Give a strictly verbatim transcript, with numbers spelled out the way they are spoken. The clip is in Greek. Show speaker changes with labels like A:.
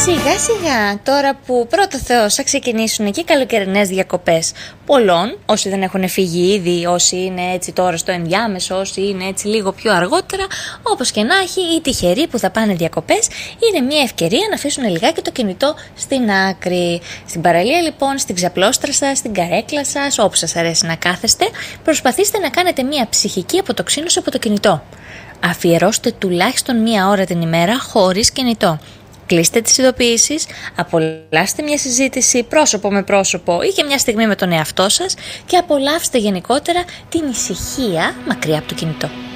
A: Σιγά σιγά, τώρα που πρώτο Θεός θα ξεκινήσουν και οι καλοκαιρινές διακοπές πολλών, όσοι δεν έχουν φύγει ήδη, όσοι είναι έτσι τώρα στο ενδιάμεσο, όσοι είναι έτσι λίγο πιο αργότερα, όπως και να έχει, οι τυχεροί που θα πάνε διακοπές, είναι μια ευκαιρία να αφήσουν λιγάκι το κινητό στην άκρη. Στην παραλία λοιπόν, στην ξαπλώστρα σας, στην καρέκλα σας, όπου σας αρέσει να κάθεστε, προσπαθήστε να κάνετε μια ψυχική αποτοξίνωση από το κινητό. Αφιερώστε τουλάχιστον μία ώρα την ημέρα χωρίς κινητό. Κλείστε τις ειδοποιήσεις, απολαύστε μια συζήτηση πρόσωπο με πρόσωπο ή και μια στιγμή με τον εαυτό σας και απολαύστε γενικότερα την ησυχία μακριά από το κινητό.